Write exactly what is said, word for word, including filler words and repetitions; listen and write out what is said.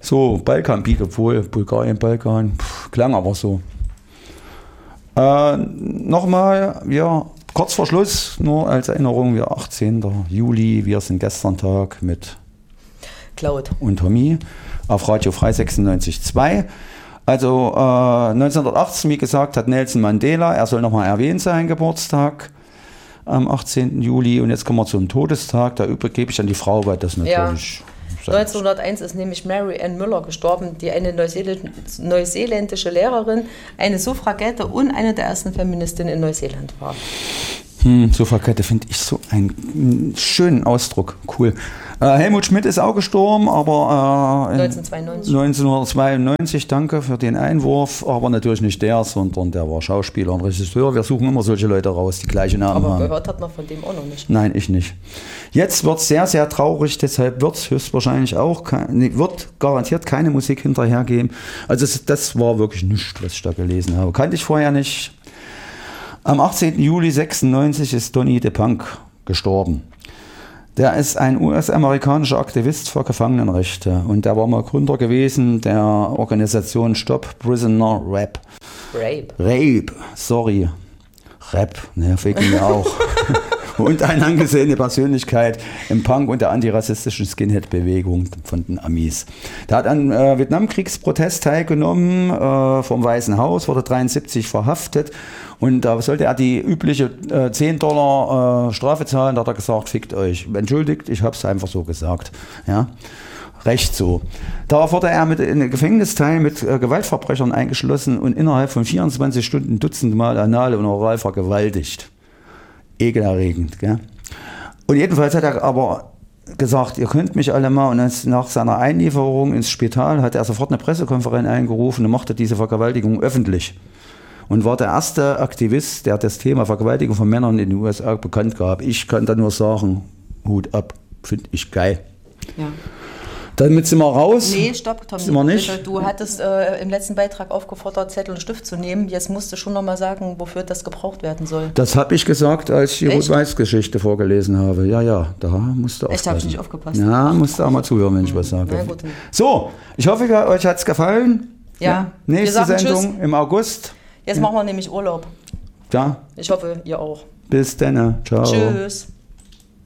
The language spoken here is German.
So, Balkanbeat, obwohl Bulgarien, Balkan, pff, klang aber so. Äh, Nochmal, ja, kurz vor Schluss, nur als Erinnerung, wir achtzehnten Juli, wir sind gestern Tag mit Cloud und Tommy auf Radio Frei sechsundneunzig Komma zwei. Also äh, neunzehnhundertachtzehn, wie gesagt, hat Nelson Mandela, er soll nochmal erwähnt sein, Geburtstag am achtzehnten Juli. Und jetzt kommen wir zum Todestag, da übergebe ich an die Frau, weil das natürlich... Ja. neunzehnhunderteins ist nämlich Mary Ann Müller gestorben, die eine neuseeländ- neuseeländische Lehrerin, eine Suffragette und eine der ersten Feministinnen in Neuseeland war. Hm, Suffragette finde ich so einen schönen Ausdruck. Cool. Äh, Helmut Schmidt ist auch gestorben, aber äh, neunzehnhundertzweiundneunzig. neunzehnhundertzweiundneunzig, danke für den Einwurf, aber natürlich nicht der, sondern der war Schauspieler und Regisseur. Wir suchen immer solche Leute raus, die gleiche Namen aber haben. gehört hat man von dem auch noch nicht. Nein, ich nicht. Jetzt wird es sehr, sehr traurig, deshalb wird es höchstwahrscheinlich auch, kein, nee, wird garantiert keine Musik hinterhergeben. Also das, das war wirklich nichts, was ich da gelesen habe. Kannte ich vorher nicht. Am achtzehnten Juli sechsundneunzig ist Donny DePunk gestorben. Der ist ein U S-amerikanischer Aktivist für Gefangenenrechte und der war mal Gründer gewesen der Organisation Stop Prisoner Rap. Rape. Rape, sorry. Rap, ne, fake mir auch. Und eine angesehene Persönlichkeit im Punk und der antirassistischen Skinhead-Bewegung von den Amis. Der hat an äh, Vietnamkriegsprotest teilgenommen, äh, vom Weißen Haus, wurde dreiundsiebzig verhaftet und da sollte er die übliche äh, zehn Dollar äh, Strafe zahlen, da hat er gesagt, fickt euch. Entschuldigt, ich hab's einfach so gesagt. Ja. Recht so. Da wurde er mit in ein Gefängnisteil mit äh, Gewaltverbrechern eingeschlossen und innerhalb von vierundzwanzig Stunden dutzendmal anal und oral vergewaltigt. Ekelerregend, gell? Und jedenfalls hat er aber gesagt, ihr könnt mich alle mal, und als nach seiner Einlieferung ins Spital hat er sofort eine Pressekonferenz eingerufen und machte diese Vergewaltigung öffentlich. Und war der erste Aktivist, der das Thema Vergewaltigung von Männern in den U S A bekannt gab. Ich kann da nur sagen, Hut ab, finde ich geil. Ja. Damit sind wir raus. Nee, stopp, Tom. Sind wir nicht? Du hattest äh, im letzten Beitrag aufgefordert, Zettel und Stift zu nehmen. Jetzt musst du schon noch mal sagen, wofür das gebraucht werden soll. Das habe ich gesagt, als ich die Rot-Weiß-Geschichte vorgelesen habe. Ja, ja, da musst du aufpassen. Echt, habe ich nicht aufgepasst. Ja, musst du auch mal zuhören, wenn ich was sage. Na gut. So, ich hoffe, euch hat es gefallen. Ja. Ja. Nächste Sendung tschüss. Im August. Jetzt ja. machen wir nämlich Urlaub. Ja. Ich hoffe, ihr auch. Bis dann. Ciao. Tschüss.